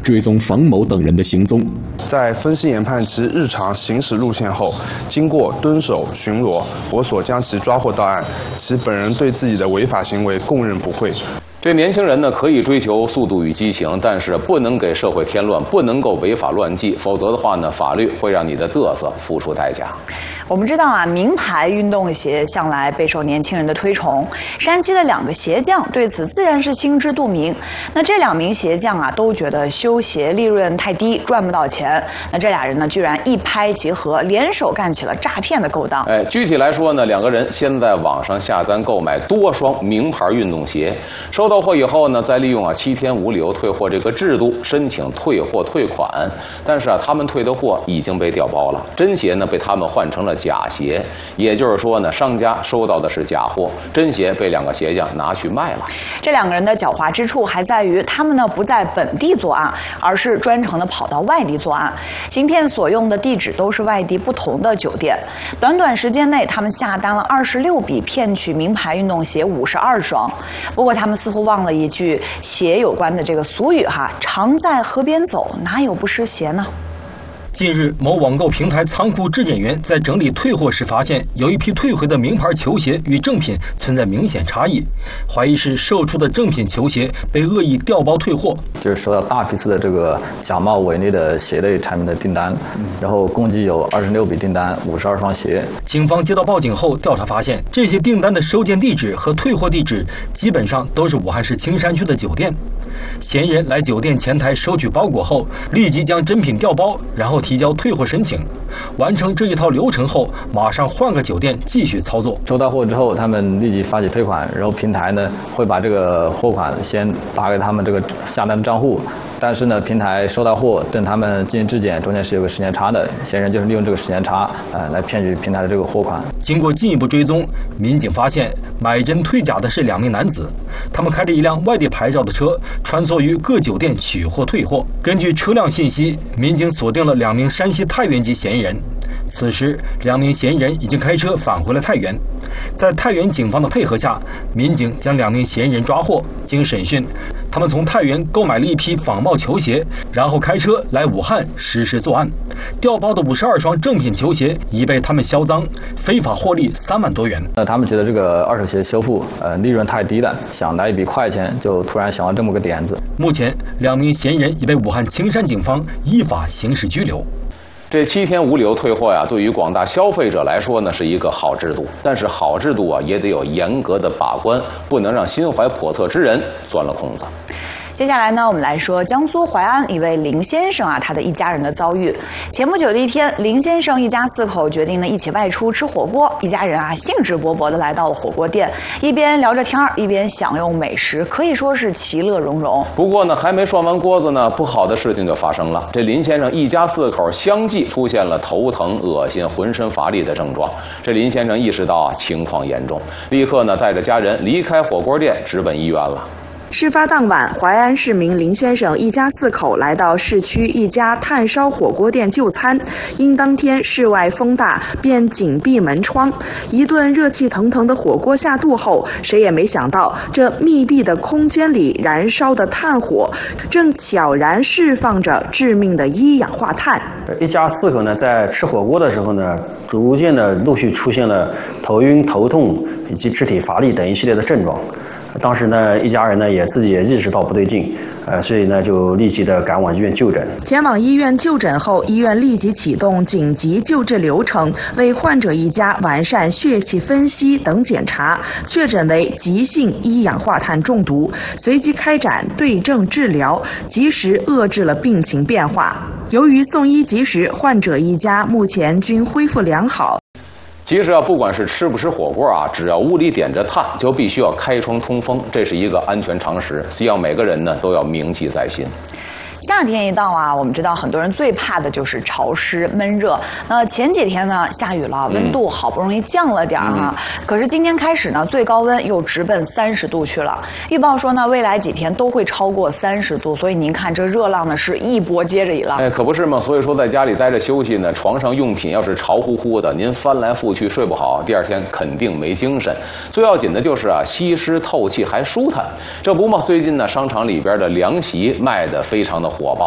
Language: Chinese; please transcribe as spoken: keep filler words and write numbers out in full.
追踪房某等人的行踪。 在分析研判其日常行驶路线后，经过蹲守巡逻，我所将其抓获到案。其本人对自己的违法行为供认不讳。 这年轻人呢，可以追求速度与激情，但是不能给社会添乱，不能够违法乱纪，否则的话呢，法律会让你的嘚瑟付出代价。 我们知道啊，名牌运动鞋向来备受年轻人的推崇。山西的两个鞋匠对此自然是心知肚明。那这两名鞋匠啊，都觉得修鞋利润太低，赚不到钱。那这俩人呢，居然一拍即合，联手干起了诈骗的勾当。 哎，具体来说呢，两个人先在网上下单购买多双名牌运动鞋，收到货以后呢，再利用啊七天无理由退货这个制度申请退货退款。但是啊，他们退的货已经被调包了，真鞋呢被他们换成了假鞋，也就是说呢，商家收到的是假货，真鞋被两个鞋匠拿去卖了。 这两个人的狡猾之处还在于，他们呢不在本地作案，而是专程的跑到外地作案。行骗所用的地址都是外地不同的酒店。短短时间内，他们下单了二十六笔，骗取名牌运动鞋五十二双。不过他们似乎忘了一句鞋有关的这个俗语哈，常在河边走，哪有不湿鞋呢？ 近日，某网购平台仓库质检员在整理退货时发现，有一批退回的名牌球鞋与正品存在明显差异，怀疑是售出的正品球鞋被恶意调包退货。 就是收到大批次的这个假冒伪劣的鞋类产品的订单，然后共计有二十六笔订单，五十二双鞋。 警方接到报警后调查发现，这些订单的收件地址和退货地址基本上都是武汉市青山区的酒店。嫌疑人来酒店前台收取包裹后，立即将真品调包，然后提交退货申请。完成这一套流程后，马上换个酒店继续操作。 收到货之后，他们立即发起退款，然后平台呢会把这个货款先打给他们这个下单的账户。但是呢，平台收到货，等他们进行质检，中间是有个时间差的。嫌疑人就是利用这个时间差，呃，来骗取平台的这个货款。 经过进一步追踪，民警发现买真退假的是两名男子，他们开着一辆外地牌照的车，穿梭于各酒店取货退货。根据车辆信息，民警锁定了两名山西太原籍嫌疑人。此时，两名嫌疑人已经开车返回了太原。在太原警方的配合下，民警将两名嫌疑人抓获。经审讯，他们从太原购买了一批仿冒球鞋，然后开车来武汉实施作案。调包的五十二双正品球鞋已被他们销赃，非法获利三万多元。 那他们觉得这个二手鞋修复呃利润太低了，想来一笔快钱，就突然想到这么个点子。 目前，两名嫌疑人已被武汉青山警方依法刑事拘留。 这七天无理由退货呀，对于广大消费者来说呢，是一个好制度。但是好制度啊，也得有严格的把关，不能让心怀叵测之人钻了空子。 接下来呢，我们来说江苏淮安一位林先生啊，他的一家人的遭遇。前不久的一天，林先生一家四口决定呢一起外出吃火锅。一家人啊兴致勃勃地来到了火锅店，一边聊着天儿，一边享用美食，可以说是其乐融融。 不过呢，还没涮完锅子呢，不好的事情就发生了。这林先生一家四口相继出现了头疼、恶心、浑身乏力的症状。这林先生意识到啊情况严重，立刻呢带着家人离开火锅店，直奔医院了。 事发当晚，淮安市民林先生一家四口来到市区一家炭烧火锅店就餐，因当天室外风大，便紧闭门窗。一顿热气腾腾的火锅下肚后，谁也没想到，这密闭的空间里燃烧的炭火，正悄然释放着致命的一氧化碳。 一家四口呢，在吃火锅的时候呢，逐渐的陆续出现了头晕、头痛以及肢体乏力等一系列的症状。当时呢，一家人呢也自己也意识到不对劲，呃，所以呢就立即的赶往医院就诊。 前往医院就诊后，医院立即启动紧急救治流程，为患者一家完善血气分析等检查，确诊为急性一氧化碳中毒，随即开展对症治疗，及时遏制了病情变化。由于送医及时，患者一家目前均恢复良好。 其实啊，不管是吃不吃火锅啊，只要屋里点着炭，就必须要开窗通风，这是一个安全常识，希望每个人呢都要铭记在心。 夏天一到啊，我们知道很多人最怕的就是潮湿闷热。那前几天呢下雨了，温度好不容易降了点啊，嗯、可是今天开始呢，最高温又直奔三十度去了。预报说呢，未来几天都会超过三十度，所以您看这热浪呢是一波接着一浪。 哎，可不是嘛。所以说在家里待着休息呢，床上用品要是潮乎乎的，您翻来覆去睡不好，第二天肯定没精神。最要紧的就是啊，吸湿透气还舒坦。这不嘛，最近呢商场里边的凉席卖的非常的火爆。